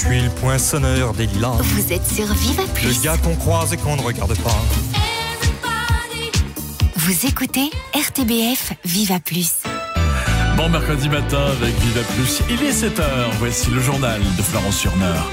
suis le poinçonneur des lilas. Vous êtes sur Viva Plus. Le gars qu'on croise et qu'on ne regarde pas. Vous écoutez RTBF Viva Plus. Bon mercredi matin avec Viva Plus. Il est 7h. Voici le journal de Florence Surneur.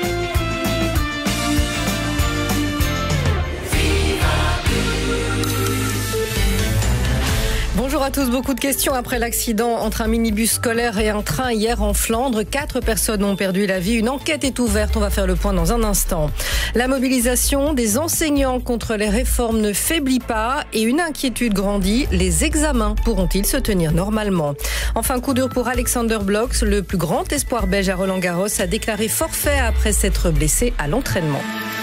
Bonjour à tous, beaucoup de questions après l'accident entre un minibus scolaire et un train hier en Flandre. 4 personnes ont perdu la vie. Une enquête est ouverte, on va faire le point dans un instant. La mobilisation des enseignants contre les réformes ne faiblit pas et une inquiétude grandit. Les examens pourront-ils se tenir normalement? Enfin, coup dur pour Alexander Blocks, le plus grand espoir belge à Roland-Garros, a déclaré forfait après s'être blessé à l'entraînement.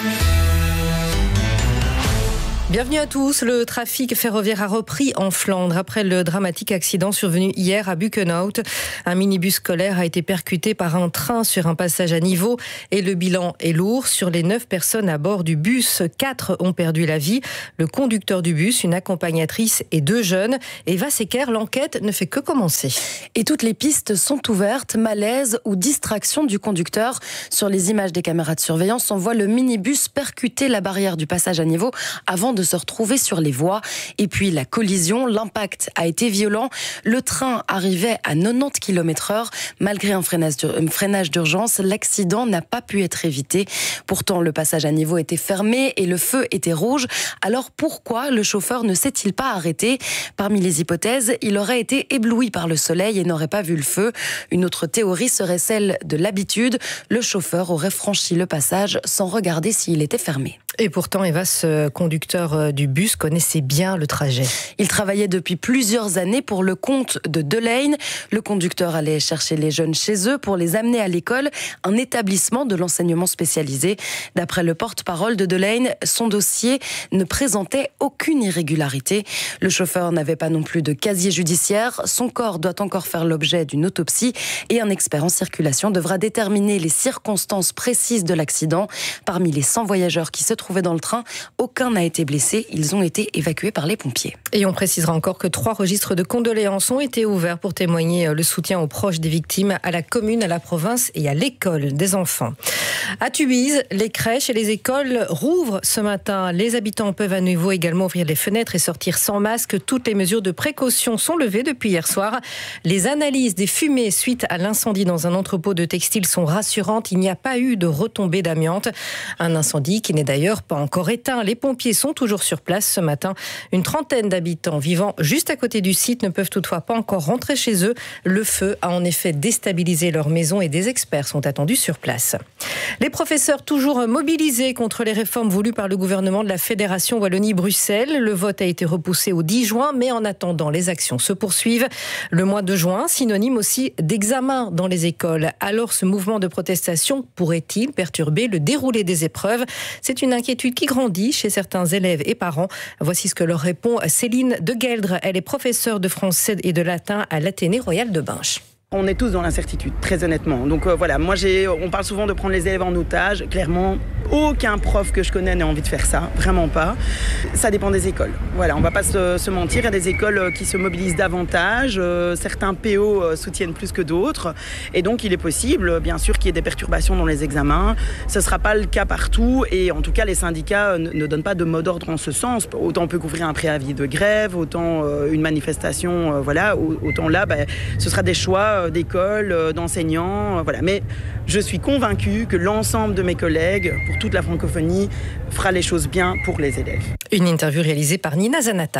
Bienvenue à tous. Le trafic ferroviaire a repris en Flandre après le dramatique accident survenu hier à Bukenhout. Un minibus scolaire a été percuté par un train sur un passage à niveau et le bilan est lourd. Sur les 9 personnes à bord du bus, 4 ont perdu la vie. Le conducteur du bus, une accompagnatrice et 2 jeunes. Eva Secker, l'enquête ne fait que commencer. Et toutes les pistes sont ouvertes. Malaise ou distraction du conducteur. Sur les images des caméras de surveillance, on voit le minibus percuter la barrière du passage à niveau avant de se retrouver sur les voies. Et puis la collision, l'impact a été violent. Le train arrivait à 90 km/h. Malgré un freinage d'urgence, l'accident n'a pas pu être évité. Pourtant, le passage à niveau était fermé et le feu était rouge. Alors pourquoi le chauffeur ne s'est-il pas arrêté? Parmi les hypothèses, il aurait été ébloui par le soleil et n'aurait pas vu le feu. Une autre théorie serait celle de l'habitude. Le chauffeur aurait franchi le passage sans regarder s'il était fermé. Et pourtant, Eva, ce conducteur du bus connaissait bien le trajet. Il travaillait depuis plusieurs années pour le compte de Delane. Le conducteur allait chercher les jeunes chez eux pour les amener à l'école, un établissement de l'enseignement spécialisé. D'après le porte-parole de Delane, son dossier ne présentait aucune irrégularité. Le chauffeur n'avait pas non plus de casier judiciaire. Son corps doit encore faire l'objet d'une autopsie et un expert en circulation devra déterminer les circonstances précises de l'accident. Parmi les 100 voyageurs qui se trouvaient dans le train, aucun n'a été blessé. Ils ont été évacués par les pompiers. Et on précisera encore que 3 registres de condoléances ont été ouverts pour témoigner le soutien aux proches des victimes, à la commune, à la province et à l'école des enfants. À Tubize, les crèches et les écoles rouvrent ce matin. Les habitants peuvent à nouveau également ouvrir les fenêtres et sortir sans masque. Toutes les mesures de précaution sont levées depuis hier soir. Les analyses des fumées suite à l'incendie dans un entrepôt de textiles sont rassurantes. Il n'y a pas eu de retombées d'amiante. Un incendie qui n'est d'ailleurs pas encore éteint. Les pompiers sont toujours sur place ce matin. Une trentaine d'habitants vivant juste à côté du site ne peuvent toutefois pas encore rentrer chez eux. Le feu a en effet déstabilisé leur maison et des experts sont attendus sur place. Les professeurs toujours mobilisés contre les réformes voulues par le gouvernement de la Fédération Wallonie-Bruxelles. Le vote a été repoussé au 10 juin, mais en attendant, les actions se poursuivent. Le mois de juin, synonyme aussi d'examen dans les écoles. Alors, ce mouvement de protestation pourrait-il perturber le déroulé des épreuves? C'est une inquiétude qui grandit chez certains élèves et parents. Voici ce que leur répond Céline de Gueldre. Elle est professeure de français et de latin à l'Athénée Royal de Binche. On est tous dans l'incertitude, très honnêtement. Donc voilà, on parle souvent de prendre les élèves en otage. Clairement, aucun prof que je connais n'a envie de faire ça, vraiment pas. Ça dépend des écoles. Voilà, on va pas se mentir, il y a des écoles qui se mobilisent davantage. Certains PO soutiennent plus que d'autres. Et donc, il est possible, bien sûr, qu'il y ait des perturbations dans les examens. Ce sera pas le cas partout. Et en tout cas, les syndicats ne donnent pas de mot d'ordre en ce sens. Autant on peut couvrir un préavis de grève, autant une manifestation, voilà. Autant là, ce sera des choix d'écoles, d'enseignants, voilà. Mais je suis convaincue que l'ensemble de mes collègues, pour toute la francophonie, fera les choses bien pour les élèves. Une interview réalisée par Nina Zanata.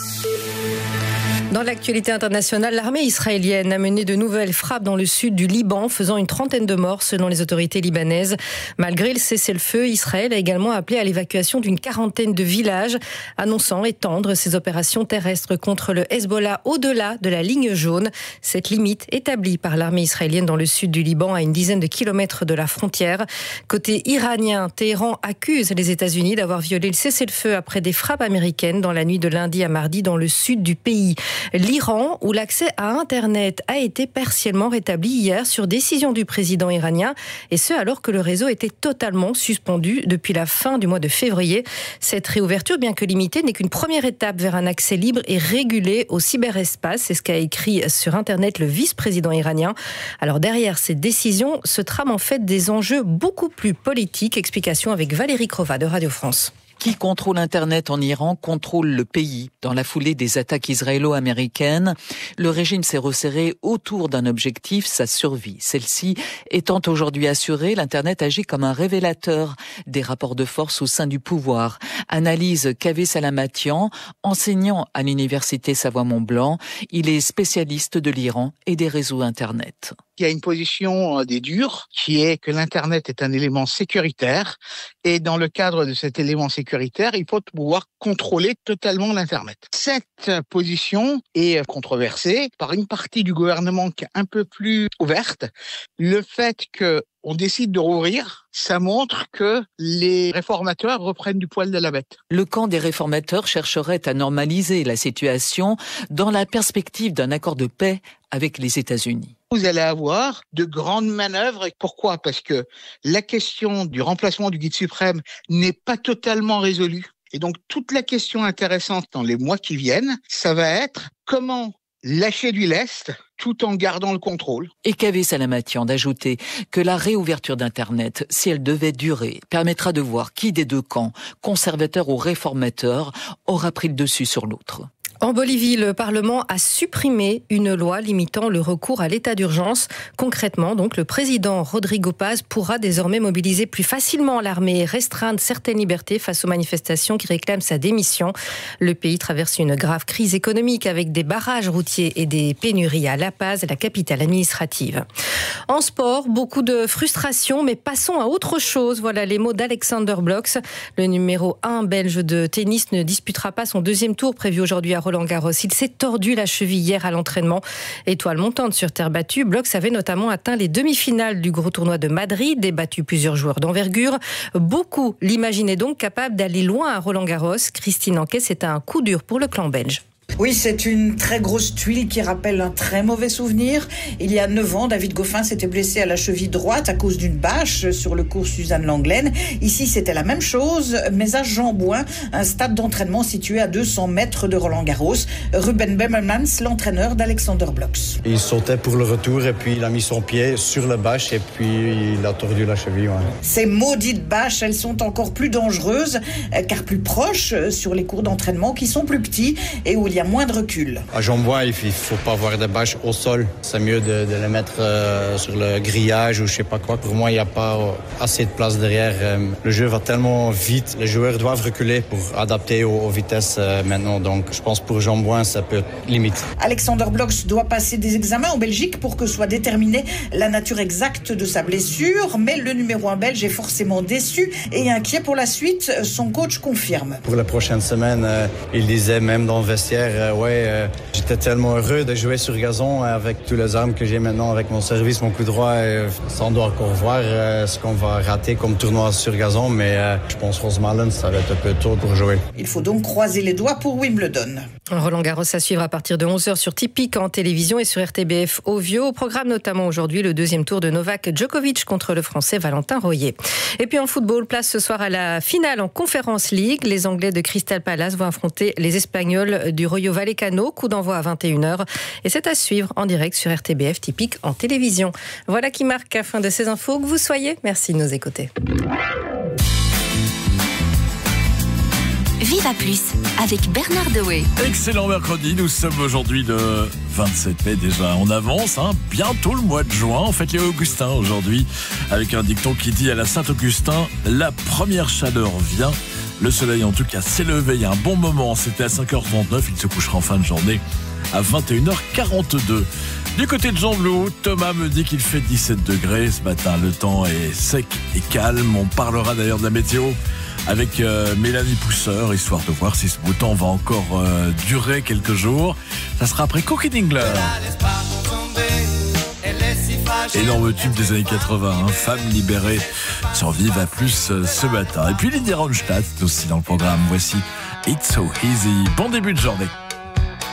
Dans l'actualité internationale, l'armée israélienne a mené de nouvelles frappes dans le sud du Liban, faisant une trentaine de morts selon les autorités libanaises. Malgré le cessez-le-feu, Israël a également appelé à l'évacuation d'une quarantaine de villages, annonçant étendre ses opérations terrestres contre le Hezbollah au-delà de la ligne jaune. Cette limite établie par l'armée israélienne dans le sud du Liban à une dizaine de kilomètres de la frontière. Côté iranien, Téhéran accuse les États-Unis d'avoir violé le cessez-le-feu après des frappes américaines dans la nuit de lundi à mardi dans le sud du pays. L'Iran, où l'accès à Internet a été partiellement rétabli hier sur décision du président iranien, et ce alors que le réseau était totalement suspendu depuis la fin du mois de février. Cette réouverture, bien que limitée, n'est qu'une première étape vers un accès libre et régulé au cyberespace. C'est ce qu'a écrit sur Internet le vice-président iranien. Alors derrière cette décision se trament en fait des enjeux beaucoup plus politiques. Explication avec Valérie Crova de Radio France. Qui contrôle Internet en Iran contrôle le pays. Dans la foulée des attaques israélo-américaines, le régime s'est resserré autour d'un objectif, sa survie. Celle-ci étant aujourd'hui assurée, l'Internet agit comme un révélateur des rapports de force au sein du pouvoir. Analyse Kaveh Salamatian, enseignant à l'université Savoie-Mont-Blanc. Il est spécialiste de l'Iran et des réseaux Internet. Il y a une position des durs qui est que l'Internet est un élément sécuritaire et dans le cadre de cet élément sécuritaire, il faut pouvoir contrôler totalement l'Internet. Cette position est controversée par une partie du gouvernement qui est un peu plus ouverte. Le fait qu'on décide de rouvrir, ça montre que les réformateurs reprennent du poil de la bête. Le camp des réformateurs chercherait à normaliser la situation dans la perspective d'un accord de paix avec les États-Unis. Vous allez avoir de grandes manœuvres. Pourquoi ? Parce que la question du remplacement du guide suprême n'est pas totalement résolue. Et donc, toute la question intéressante dans les mois qui viennent, ça va être comment lâcher du lest tout en gardant le contrôle. Et Kaveh Salamatian d'ajouter que la réouverture d'Internet, si elle devait durer, permettra de voir qui des deux camps, conservateurs ou réformateurs, aura pris le dessus sur l'autre. En Bolivie, le Parlement a supprimé une loi limitant le recours à l'état d'urgence. Concrètement, donc, le président Rodrigo Paz pourra désormais mobiliser plus facilement l'armée et restreindre certaines libertés face aux manifestations qui réclament sa démission. Le pays traverse une grave crise économique avec des barrages routiers et des pénuries à La Paz, la capitale administrative. En sport, beaucoup de frustration, mais passons à autre chose. Voilà les mots d'Alexander Blocks. Le numéro 1 belge de tennis ne disputera pas son deuxième tour prévu aujourd'hui à Roland-Garros. Il s'est tordu la cheville hier à l'entraînement. Étoile montante sur terre battue, Blocks avait notamment atteint les demi-finales du gros tournoi de Madrid et battu plusieurs joueurs d'envergure. Beaucoup l'imaginaient donc capable d'aller loin à Roland-Garros. Christine Anquet, c'est un coup dur pour le clan belge. Oui, c'est une très grosse tuile qui rappelle un très mauvais souvenir. Il y a 9 ans, David Goffin s'était blessé à la cheville droite à cause d'une bâche sur le cours Suzanne Lenglen. Ici, c'était la même chose, mais à Jean-Bouin, un stade d'entraînement situé à 200 mètres de Roland-Garros. Ruben Bemmelmans, l'entraîneur d'Alexander Blocks. Il sautait pour le retour et puis il a mis son pied sur la bâche et puis il a tordu la cheville. Ouais. Ces maudites bâches, elles sont encore plus dangereuses car plus proches sur les cours d'entraînement qui sont plus petits et où il y a moins de recul. À Jean-Bouin, il ne faut pas avoir de bâches au sol. C'est mieux de les mettre sur le grillage ou je ne sais pas quoi. Pour moi, il n'y a pas assez de place derrière. Le jeu va tellement vite. Les joueurs doivent reculer pour adapter aux vitesses maintenant. Donc, je pense pour Jean-Bouin, ça peut être limite. Alexander Blocks doit passer des examens en Belgique pour que soit déterminée la nature exacte de sa blessure. Mais le numéro 1 belge est forcément déçu et inquiet pour la suite. Son coach confirme. Pour la prochaine semaine, il disait même dans le vestiaire, j'étais tellement heureux de jouer sur gazon avec tous les armes que j'ai maintenant, avec mon service, mon coup droit. Ça, on doit encore voir ce qu'on va rater comme tournoi sur gazon, mais je pense Rosmalen, ça va être un peu tôt pour jouer. Il faut donc croiser les doigts pour Wimbledon. Roland-Garros à suivre à partir de 11h sur Tipic en télévision et sur RTBF Ovio. Au programme notamment aujourd'hui le deuxième tour de Novak Djokovic contre le Français Valentin Royer. Et puis en football, place ce soir à la finale en Conference League. Les Anglais de Crystal Palace vont affronter les Espagnols du Rayo Vallecano. Coup d'envoi à 21h. Et c'est à suivre en direct sur RTBF Tipic en télévision. Voilà qui marque la fin de ces infos. Que vous soyez, merci de nous écouter. Viva Plus avec Bernard Dewey. Excellent mercredi, nous sommes aujourd'hui le 27 mai déjà. On avance, bientôt le mois de juin. On fête les Augustins aujourd'hui avec un dicton qui dit à la Saint-Augustin, la première chaleur vient. Le soleil en tout cas s'est levé il y a un bon moment, c'était à 5h39, il se couchera en fin de journée à 21h42. Du côté de Jean-Blou, Thomas me dit qu'il fait 17 degrés ce matin, le temps est sec et calme. On parlera d'ailleurs de la météo avec Mélanie Pousseur, histoire de voir si ce beau temps va encore durer quelques jours. Ça sera après Cookie Dingler. Énorme tube des années 80, Femme libérée sur Viva Plus ce matin. Et puis Lydia Ronstadt aussi dans le programme. Voici It's So Easy. Bon début de journée.